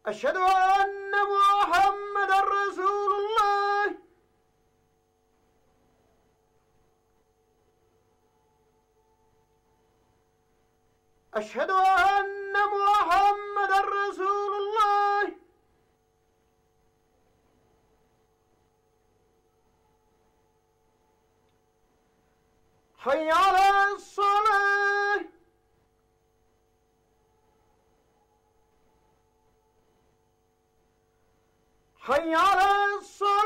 أشهد أن محمدا رسول الله. أشهد أن محمدا رسول الله. حي على الصلاة. حي على الصلاة.